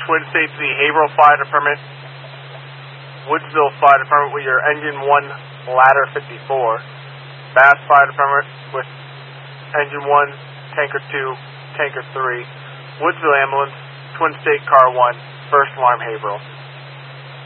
Twin States, the Haverhill Fire Department, Woodsville Fire Department with your engine 1, ladder 54, Bath Fire Department with engine 1, tanker 2, tanker 3, Woodsville Ambulance, Twin State Car 1, first alarm Haverhill.